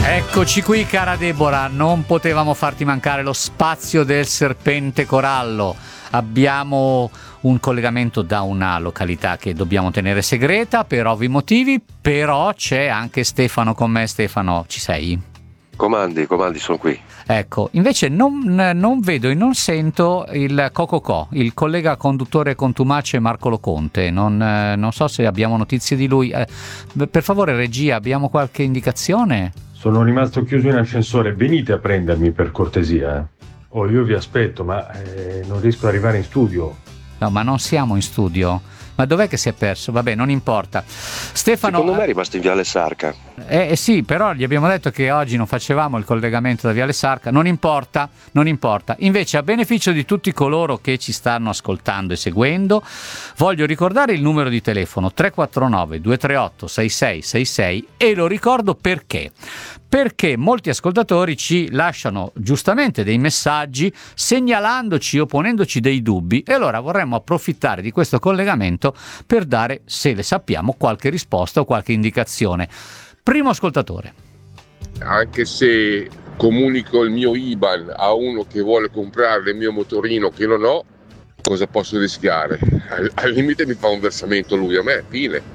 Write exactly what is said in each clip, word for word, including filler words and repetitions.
Eccoci qui, cara Deborah, non potevamo farti mancare lo spazio del serpente corallo. Abbiamo un collegamento da una località che dobbiamo tenere segreta per ovvi motivi, però c'è anche Stefano con me. Stefano, ci sei? Comandi, comandi, sono qui. Ecco, invece non, non vedo e non sento il Cococò, il collega conduttore contumace Marco Loconte. Non, non so se abbiamo notizie di lui. Eh, per favore, regia, abbiamo qualche indicazione? Sono rimasto chiuso in ascensore, venite a prendermi per cortesia. Eh. Oh, io vi aspetto, ma eh, non riesco ad arrivare in studio. No, ma non siamo in studio. Ma dov'è che si è perso? Vabbè, non importa. Stefano, secondo me è rimasto in Viale Sarca. Eh, eh sì, però gli abbiamo detto che oggi non facevamo il collegamento da Viale Sarca. Non importa, non importa. Invece, a beneficio di tutti coloro che ci stanno ascoltando e seguendo, voglio ricordare il numero di telefono tre quattro nove due tre otto sei sei sei sei, e lo ricordo perché? Perché molti ascoltatori ci lasciano giustamente dei messaggi segnalandoci o ponendoci dei dubbi, e allora vorremmo approfittare di questo collegamento per dare, se le sappiamo, qualche risposta o qualche indicazione. Primo ascoltatore. Anche se comunico il mio I B A N a uno che vuole comprare il mio motorino che non ho, cosa posso rischiare? Al, al limite mi fa un versamento lui a me, fine.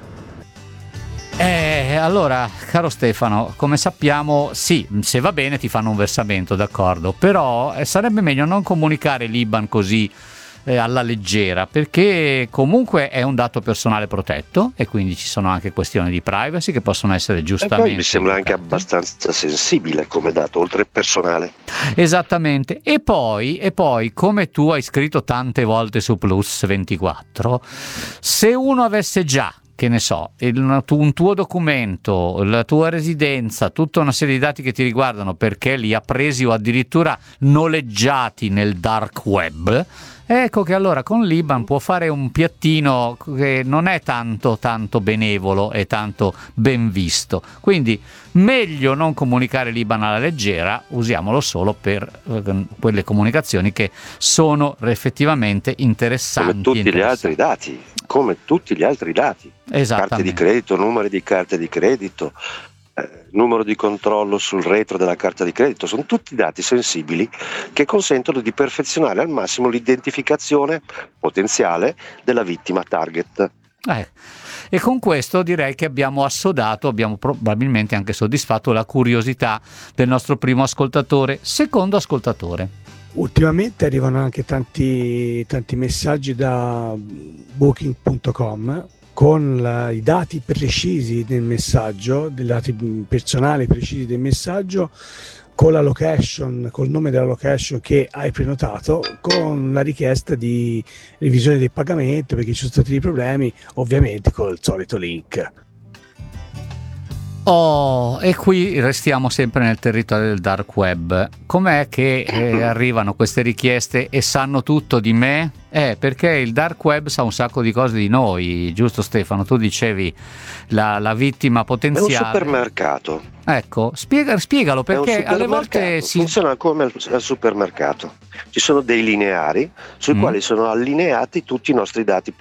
Eh, allora, caro Stefano, come sappiamo, sì, se va bene ti fanno un versamento, d'accordo, però eh, sarebbe meglio non comunicare l'I B A N così eh, alla leggera, perché comunque è un dato personale protetto e quindi ci sono anche questioni di privacy che possono essere giustamente... E poi mi sembra anche abbastanza sensibile come dato, oltre personale. Esattamente. E poi, e poi, come tu hai scritto tante volte su Plus ventiquattro, se uno avesse già, che ne so, il, un tuo documento, la tua residenza, tutta una serie di dati che ti riguardano perché li ha presi o addirittura noleggiati nel dark web, ecco che allora con l'I B A N può fare un piattino che non è tanto tanto benevolo e tanto ben visto. Quindi meglio non comunicare l'I B A N alla leggera, usiamolo solo per eh, quelle comunicazioni che sono effettivamente interessanti. Come tutti gli altri dati, come tutti gli altri dati. Carte di credito, numeri di carte di credito, eh, numero di controllo sul retro della carta di credito, sono tutti dati sensibili che consentono di perfezionare al massimo l'identificazione potenziale della vittima target. Eh. E con questo direi che abbiamo assodato, abbiamo probabilmente anche soddisfatto la curiosità del nostro primo ascoltatore. Secondo ascoltatore. Ultimamente arrivano anche tanti, tanti messaggi da booking punto com con la, i dati precisi del messaggio, dei dati personali precisi del messaggio, con la location, col nome della location che hai prenotato, con la richiesta di revisione del pagamento perché ci sono stati dei problemi, ovviamente col solito link. Oh, e qui restiamo sempre nel territorio del dark web. Com'è che eh, arrivano queste richieste e sanno tutto di me? Eh, perché il dark web sa un sacco di cose di noi, giusto Stefano? Tu dicevi la, la vittima potenziale. È un supermercato. Ecco, spiega, spiegalo perché alle volte si... funziona come al, al supermercato. Ci sono dei lineari sui mm. quali sono allineati tutti i nostri dati